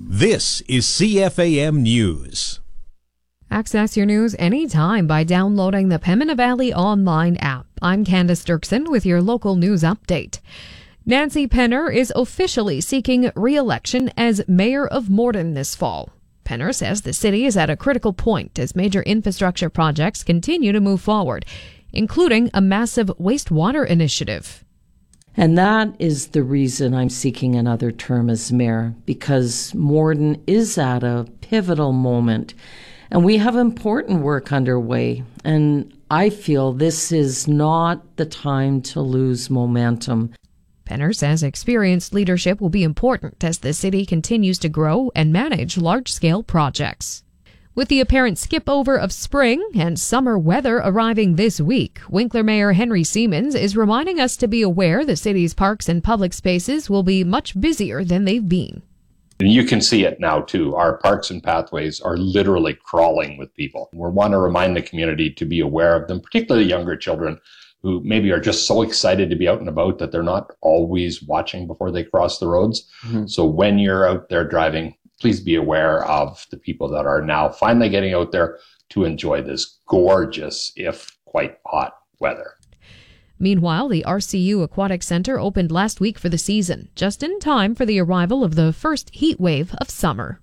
This is CFAM News. Access your news anytime by downloading the Pembina Valley Online app. I'm Candace Dirksen with your local news update. Nancy Penner is officially seeking re-election as Mayor of Morden this fall. Penner says the city is at a critical point as major infrastructure projects continue to move forward, including a massive wastewater initiative. And that is the reason I'm seeking another term as mayor, because Morden is at a pivotal moment and we have important work underway. And I feel this is not the time to lose momentum. Penner says experienced leadership will be important as the city continues to grow and manage large-scale projects. With the apparent skip-over of spring and summer weather arriving this week, Winkler Mayor Henry Siemens is reminding us to be aware the city's parks and public spaces will be much busier than they've been. And you can see it now, too. Our parks and pathways are literally crawling with people. We want to remind the community to be aware of them, particularly younger children who maybe are just so excited to be out and about that they're not always watching before they cross the roads. Mm-hmm. So when you're out there driving, please be aware of the people that are now finally getting out there to enjoy this gorgeous, if quite hot, weather. Meanwhile, the RCU Aquatic Center opened last week for the season, just in time for the arrival of the first heat wave of summer.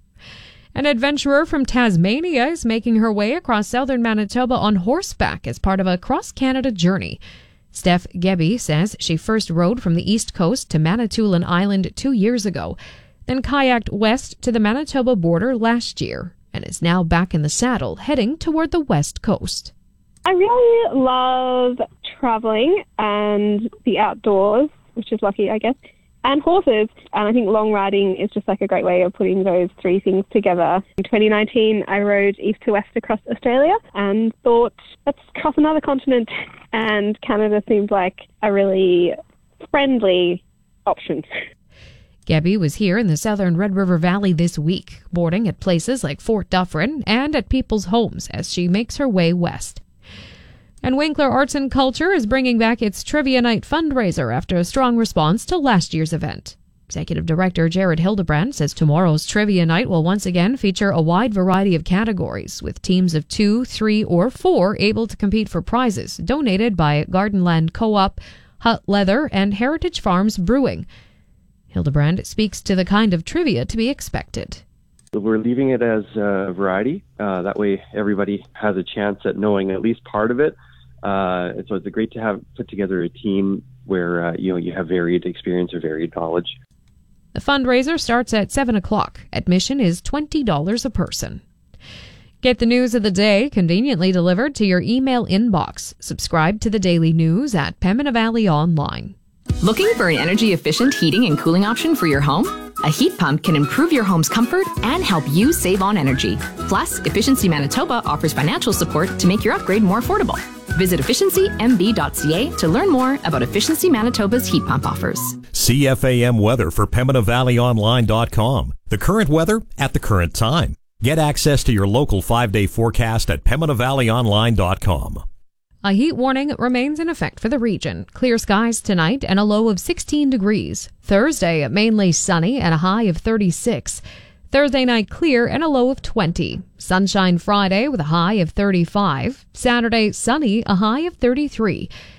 An adventurer from Tasmania is making her way across southern Manitoba on horseback as part of a cross-Canada journey. Steph Gebby says she first rode from the east coast to Manitoulin Island 2 years ago, then kayaked west to the Manitoba border last year, and is now back in the saddle heading toward the west coast. I really love traveling and the outdoors, which is lucky, I guess, and horses. And I think long riding is just like a great way of putting those three things together. In 2019, I rode east to west across Australia and thought, let's cross another continent. And Canada seemed like a really friendly option. Gebby was here in the southern Red River Valley this week, boarding at places like Fort Dufferin and at people's homes as she makes her way west. And Winkler Arts and Culture is bringing back its Trivia Night fundraiser after a strong response to last year's event. Executive Director Jared Hildebrand says tomorrow's Trivia Night will once again feature a wide variety of categories, with teams of 2, 3, or 4 able to compete for prizes donated by Gardenland Co-op, Hut Leather, and Heritage Farms Brewing. Hildebrand speaks to the kind of trivia to be expected. We're leaving it as a variety. That way everybody has a chance at knowing at least part of it. So it's great to have put together a team where you have varied experience or varied knowledge. The fundraiser starts at 7 o'clock. Admission is $20 a person. Get the news of the day conveniently delivered to your email inbox. Subscribe to the daily news at Pembina Valley Online. Looking for an energy-efficient heating and cooling option for your home? A heat pump can improve your home's comfort and help you save on energy. Plus, Efficiency Manitoba offers financial support to make your upgrade more affordable. Visit efficiencymb.ca to learn more about Efficiency Manitoba's heat pump offers. CFAM weather for PembinaValleyOnline.com. The current weather at the current time. Get access to your local 5-day forecast at PembinaValleyOnline.com. A heat warning remains in effect for the region. Clear skies tonight and a low of 16 degrees. Thursday, mainly sunny and a high of 36. Thursday night clear and a low of 20. Sunshine Friday with a high of 35. Saturday sunny, a high of 33.